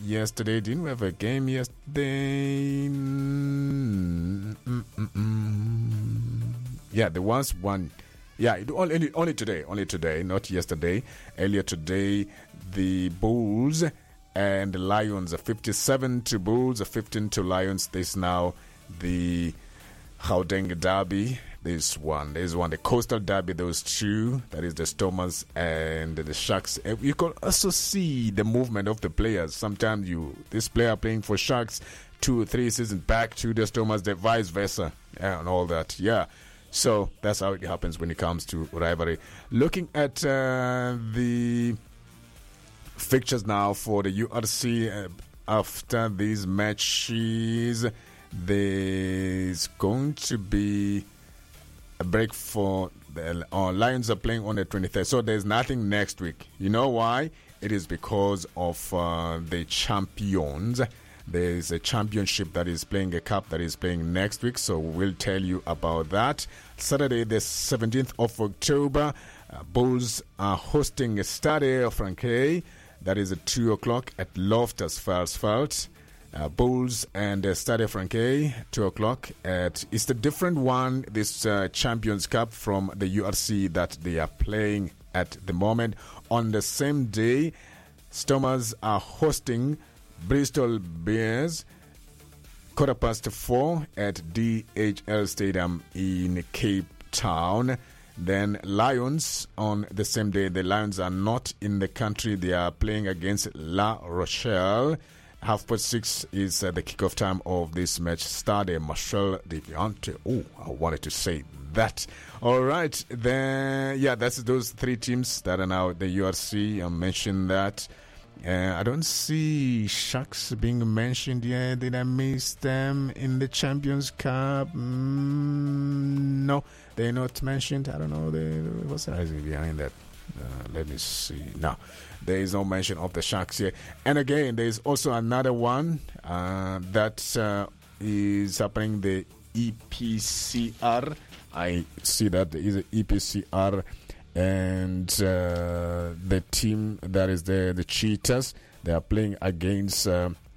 yesterday? Didn't we have a game yesterday? Yeah, there was one. Yeah, only today, not yesterday. Earlier today, the Bulls and the Lions are 57 to Bulls, 15 to Lions. There's now the Gauteng Derby. There's one, the Coastal Derby, those two. That is the Stormers and the Sharks. You can also see the movement of the players. Sometimes this player playing for Sharks 2 or 3 seasons back to the Stormers, the vice versa, and all that. Yeah. So that's how it happens when it comes to rivalry. Looking at the fixtures now for the URC after these matches, there's going to be a break for the Lions are playing on the 23rd. So there's nothing next week. You know why? It is because of the champions. There's a championship that is playing, a cup that is playing next week, so we'll tell you about that. Saturday, the 17th of October, Bulls are hosting a Stade Francais. That is at 2 o'clock at Loftus Versfeld. Bulls and Stade Francais, 2 o'clock. It's a different one, this Champions Cup, from the URC that they are playing at the moment. On the same day, Stormers are hosting Bristol Bears, 4:15 at DHL Stadium in Cape Town. Then Lions on the same day. The Lions are not in the country. They are playing against La Rochelle. 6:30 is the kickoff time of this match. Stade Marshal de Diante. Oh, I wanted to say that. All right. Then, yeah, that's those 3 teams that are now the URC. I mentioned that. I don't see Sharks being mentioned yet. Did I miss them in the Champions Cup? No, they're not mentioned. I don't know. What's the reason behind that? Let me see. No, there is no mention of the Sharks here. And again, there is also another one that is happening, the EPCR. I see that there is an EPCR. And the team that is there, the Cheetahs, they are playing against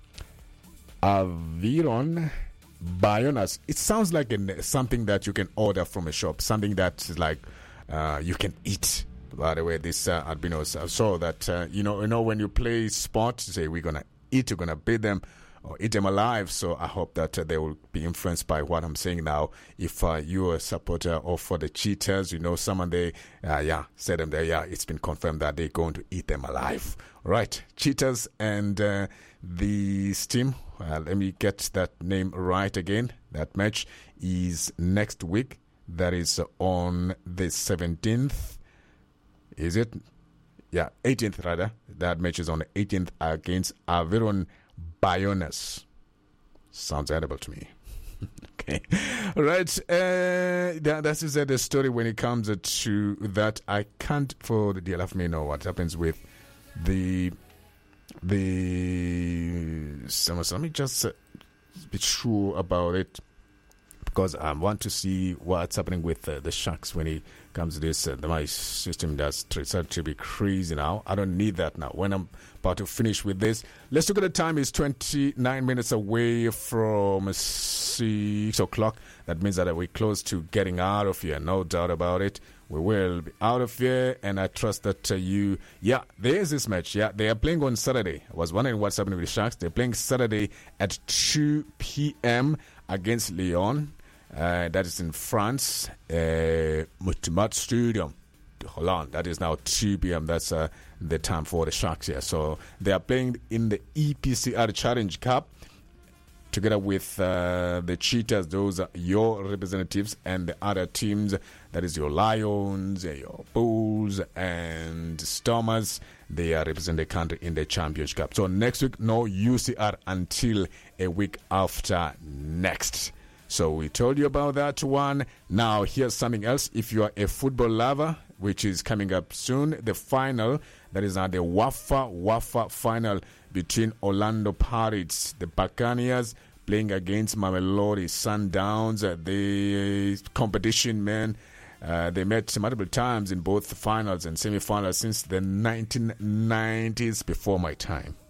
Aviron Bionas. It sounds like something that you can order from a shop, something that is like you can eat. By the way, this albinos, I saw that you know when you play sport, you say we're gonna eat, you're gonna beat them or eat them alive. So I hope that they will be influenced by what I'm saying now. If you're a supporter of the Cheetahs, someone they said them there, it's been confirmed that they're going to eat them alive. Right, Cheetahs and the team. Let me get that name right again. That match is next week. That is on the 17th. Is it? Yeah, 18th rather. That match is on the 18th against Aviron Bionas. Sounds edible to me. Okay. All right. That is the story when it comes to that. I can't, for the dear of me, know what happens with the Summers. Let me just be sure about it, because I want to see what's happening with the Sharks when it comes to this. My system does start to be crazy now. I don't need that now. When I'm about to finish with this, let's look at the time. It's 29 minutes away from 6 o'clock. That means that we're close to getting out of here. No doubt about it. We will be out of here, and I trust that there is this match. Yeah, they are playing on Saturday. I was wondering what's happening with the Sharks. They're playing Saturday at 2 p.m. against Lyon. That is in France, Mutimat Stadium, Holland. That is now 2 p.m. That's the time for the Sharks here. So they are playing in the EPCR Challenge Cup together with the Cheetahs. Those are your representatives, and the other teams, that is your Lions, your Bulls, and Stormers. They are representing the country in the Championship Cup. So next week, no UCR until a week after next. So we told you about that one. Now here's something else. If you are a football lover, which is coming up soon, the final, that is now the Wafa final between Orlando Pirates, the Buccaneers, playing against Mamelodi Sundowns. The competition, man, they met multiple times in both finals and semi-finals since the 1990s, before my time.